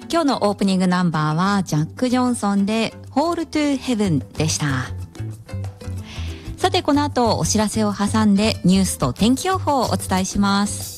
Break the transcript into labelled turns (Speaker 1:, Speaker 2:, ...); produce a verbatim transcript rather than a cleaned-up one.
Speaker 1: 今日のオープニングナンバーはジャック・ジョンソンで Hall to Heaven でした。さてこの後お知らせを挟んでニュースと天気予報をお伝えします。